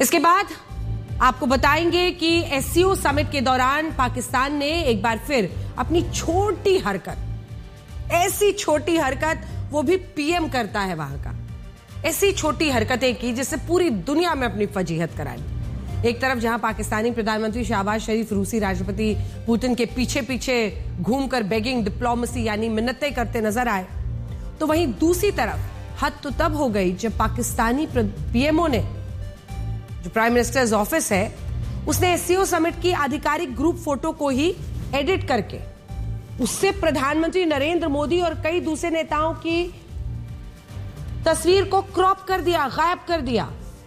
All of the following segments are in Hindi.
इसके बाद आपको बताएंगे कि एससीओ समिट के दौरान पाकिस्तान ने एक बार फिर अपनी छोटी हरकत, ऐसी छोटी हरकत, वो भी पीएम करता है वहां का, ऐसी छोटी हरकतें की जिससे पूरी दुनिया में अपनी फजीहत कराई। एक तरफ जहां पाकिस्तानी प्रधानमंत्री शहबाज शरीफ रूसी राष्ट्रपति पुतिन के पीछे पीछे घूमकर बेगिंग डिप्लोमेसी यानी मिन्नतें करते नजर आए, तो वहीं दूसरी तरफ हद तो तब हो गई जब पाकिस्तानी पीएमओ ने, जो प्राइम मिनिस्टर्स ऑफिस है, उसने एससीओ समिट की आधिकारिक ग्रुप फोटो को ही एडिट करके उससे प्रधानमंत्री नरेंद्र मोदी और कई दूसरे नेताओं की तस्वीर को क्रॉप कर दिया, गायब कर दिया।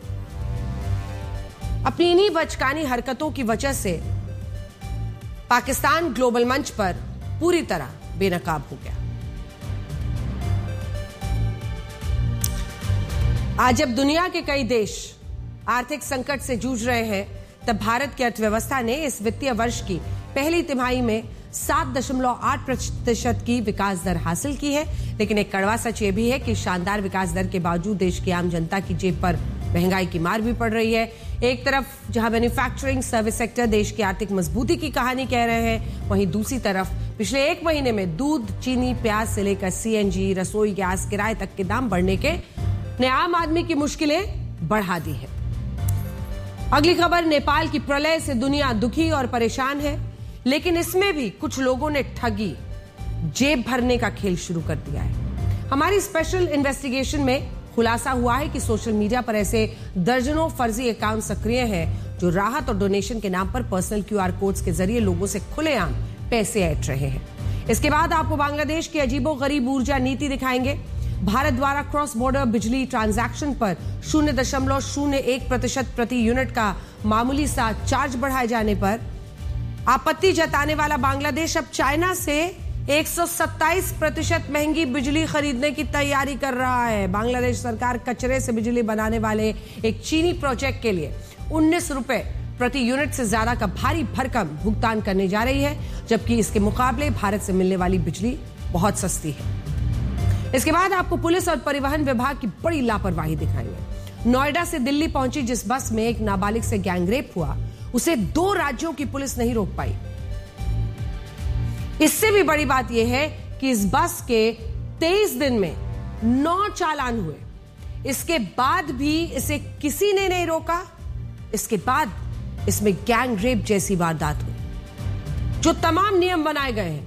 अपनी इन्हीं बचकानी हरकतों की वजह से पाकिस्तान ग्लोबल मंच पर पूरी तरह बेनकाब हो गया। आज जब दुनिया के कई देश आर्थिक संकट से जूझ रहे हैं, तब भारत की अर्थव्यवस्था ने इस वित्तीय वर्ष की पहली तिमाही में 7.8% की विकास दर हासिल की है। लेकिन एक कड़वा सच ये भी है कि शानदार विकास दर के बावजूद देश की आम जनता की जेब पर महंगाई की मार भी पड़ रही है। एक तरफ जहां मैन्युफैक्चरिंग सर्विस सेक्टर देश की आर्थिक मजबूती की कहानी कह रहे हैं, वहीं दूसरी तरफ पिछले एक महीने में दूध, चीनी, प्याज से लेकर सीएनजी, रसोई गैस, किराए तक के दाम बढ़ने के ने आम आदमी की मुश्किलें बढ़ा दी है। अगली खबर, नेपाल की प्रलय से दुनिया दुखी और परेशान है, लेकिन इसमें भी कुछ लोगों ने ठगी, जेब भरने का खेल शुरू कर दिया है। हमारी स्पेशल इन्वेस्टिगेशन में खुलासा हुआ है कि सोशल मीडिया पर ऐसे दर्जनों फर्जी अकाउंट सक्रिय हैं जो राहत और डोनेशन के नाम पर पर्सनल क्यूआर कोड्स के जरिए लोगों से खुलेआम पैसे ऐंठ रहे हैं। इसके बाद आपको बांग्लादेश की अजीबोगरीब ऊर्जा नीति दिखाएंगे। भारत द्वारा क्रॉस बॉर्डर बिजली ट्रांजैक्शन पर 0.01% प्रति यूनिट का मामूली सा चार्ज बढ़ाए जाने पर आपत्ति जताने वाला बांग्लादेश अब चाइना से 127% महंगी बिजली खरीदने की तैयारी कर रहा है। बांग्लादेश सरकार कचरे से बिजली बनाने वाले एक चीनी प्रोजेक्ट के लिए 19 रुपए प्रति यूनिट से ज्यादा का भारी भरकम भुगतान करने जा रही है, जबकि इसके मुकाबले भारत से मिलने वाली बिजली बहुत सस्ती है। इसके बाद आपको पुलिस और परिवहन विभाग की बड़ी लापरवाही दिखाएंगे। नोएडा से दिल्ली पहुंची जिस बस में एक नाबालिग से गैंगरेप हुआ, उसे 2 राज्यों की पुलिस नहीं रोक पाई। इससे भी बड़ी बात यह है कि इस बस के 23 दिन में 9 चालान हुए, इसके बाद भी इसे किसी ने नहीं रोका। इसके बाद इसमें गैंगरेप जैसी वारदात हुई। जो तमाम नियम बनाए गए हैं,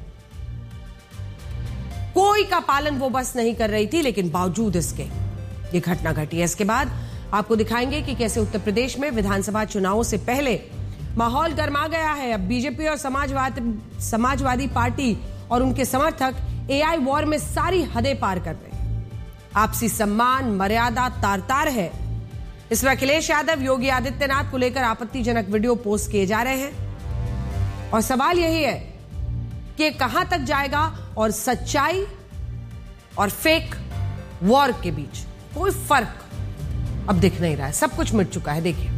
कोई का पालन वो बस नहीं कर रही थी, लेकिन बावजूद इसके ये घटना घटी है। इसके बाद आपको दिखाएंगे कि कैसे उत्तर प्रदेश में विधानसभा चुनावों से पहले माहौल गर्मा गया है। अब बीजेपी और समाजवादी पार्टी और उनके समर्थक एआई वॉर में सारी हदें पार कर रहे हैं। आपसी सम्मान, मर्यादा तार तार है। इसमें अखिलेश यादव, योगी आदित्यनाथ को लेकर आपत्तिजनक वीडियो पोस्ट किए जा रहे हैं और सवाल यही है कि कहां तक जाएगा और सच्चाई और फेक वॉर के बीच कोई फर्क अब दिख नहीं रहा है। सब कुछ मिट चुका है। देखिए,